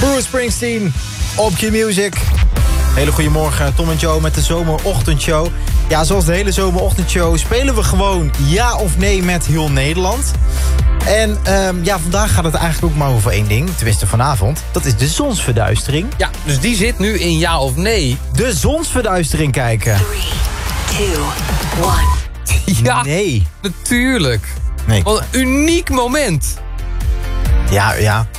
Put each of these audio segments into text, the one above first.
Bruce Springsteen op Q-Music. Hele goede morgen, Tom en Joe met de zomerochtendshow. Ja, zoals de hele zomerochtendshow spelen we gewoon ja of nee met heel Nederland. En vandaag gaat het eigenlijk ook maar over één ding. Tenminste vanavond. Dat is de zonsverduistering. Ja, dus die zit nu in ja of nee. De zonsverduistering kijken. 3, 2, 1. Ja, Nee. natuurlijk. Nee. Wat een uniek moment. Ja.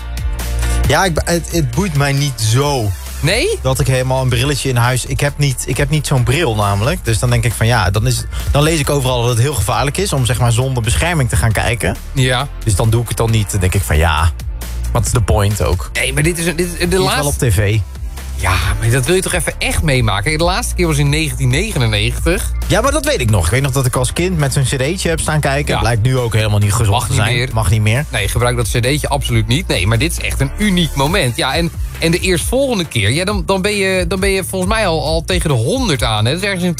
Ja, het boeit mij niet zo. Nee? Dat ik helemaal een brilletje in huis... Ik heb niet zo'n bril namelijk. Dus dan denk ik van ja, dan lees ik overal dat het heel gevaarlijk is... om zeg maar zonder bescherming te gaan kijken. Ja. Dus dan doe ik het dan niet. Dan denk ik van ja, wat is de point ook? Nee, maar dit is de Die is laatste... wel op tv. Ja, maar dat wil je toch even echt meemaken? De laatste keer was in 1999. Ja, maar dat weet ik nog. Ik weet nog dat ik als kind met zo'n cd'tje heb staan kijken. Ja. Blijkt nu ook helemaal niet gezond Mag te niet zijn. meer. Mag niet meer. Nee, gebruik dat cd'tje absoluut niet. Nee, maar dit is echt een uniek moment. Ja, en de eerstvolgende keer, ja, dan ben je volgens mij al tegen de 100 aan. Hè? Dat is ergens in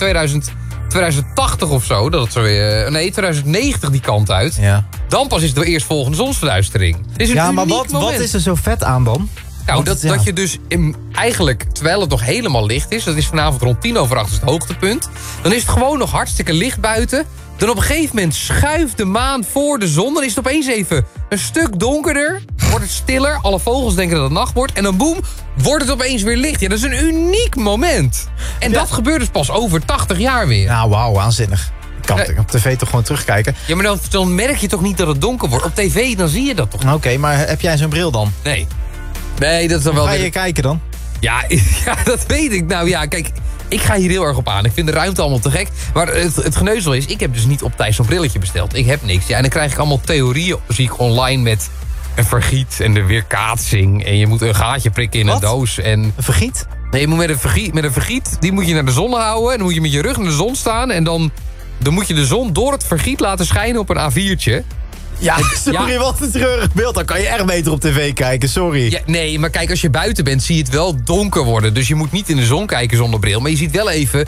2080 of zo. Dat het zo weer, nee, 2090 die kant uit. Ja, Dan pas is de eerstvolgende zonsverduistering. Dit is een ja maar uniek moment. wat is er zo vet aan dan? Nou, Want, dat je dus eigenlijk, terwijl het nog helemaal licht is... dat is vanavond rond 7:50 is het hoogtepunt... dan is het gewoon nog hartstikke licht buiten. Dan op een gegeven moment schuift de maan voor de zon. Dan is het opeens even een stuk donkerder. Wordt het stiller. Alle vogels denken dat het nacht wordt. En dan boem, wordt het opeens weer licht. Ja, dat is een uniek moment. En dat gebeurt dus pas over 80 jaar weer. Nou, wauw, waanzinnig. Ik kan het op tv toch gewoon terugkijken. Ja, maar dan merk je toch niet dat het donker wordt. Op tv, dan zie je dat toch niet? Oké, maar heb jij zo'n bril dan? Nee. Nee, dat is dan wel Ga weer... je kijken dan? Ja, dat weet ik. Nou ja, kijk, ik ga hier heel erg op aan. Ik vind de ruimte allemaal te gek. Maar het geneuzel is, ik heb dus niet op tijd zo'n brilletje besteld. Ik heb niks. Ja, en dan krijg ik allemaal theorieën, zie ik online met een vergiet en de weerkaatsing. En je moet een gaatje prikken in een doos. En Een vergiet? nee, je moet met een vergiet, die moet je naar de zon houden. En dan moet je met je rug naar de zon staan. En dan moet je de zon door het vergiet laten schijnen op een A4'tje. Ja, sorry, wat een treurig beeld. Dan kan je echt beter op tv kijken, sorry. Ja, nee, maar kijk, als je buiten bent, zie je het wel donker worden. Dus je moet niet in de zon kijken zonder bril. Maar je ziet wel even...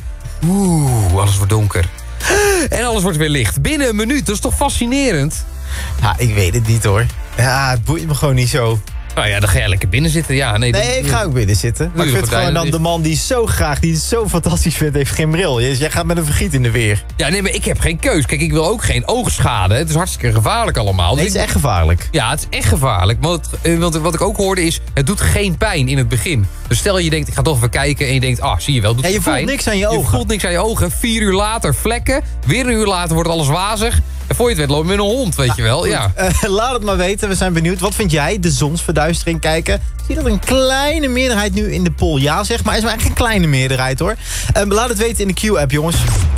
alles wordt donker. En alles wordt weer licht. Binnen een minuut, dat is toch fascinerend? Ja, ik weet het niet hoor. Ja, het boeit me gewoon niet zo. Nou ja, dan ga je lekker binnen zitten. Ja, nee, Nee, ik ga ook binnen zitten. Maar ik vind gewoon dan de man die het zo fantastisch vindt, heeft geen bril. Dus jij gaat met een vergiet in de weer. Ja, nee, maar ik heb geen keus. Kijk, ik wil ook geen oogschade. Het is hartstikke gevaarlijk allemaal. Nee, Dus het is echt gevaarlijk. Ja, het is echt gevaarlijk. Want wat ik ook hoorde is, het doet geen pijn in het begin. Dus stel je denkt, ik ga toch even kijken en je denkt, zie je wel, het doet Ja, je geen voelt pijn. niks aan je ogen. Je voelt niks aan je ogen. 4 uur later vlekken. Weer een uur later wordt alles wazig. En voor je het weet loop je met een hond, weet je wel. Ja. Laat het maar weten, we zijn benieuwd. Wat vind jij, de zonsverduistering kijken? Zie je dat een kleine meerderheid nu in de poll ja zegt. Maar is maar echt een kleine meerderheid hoor. Laat het weten in de Q-app jongens.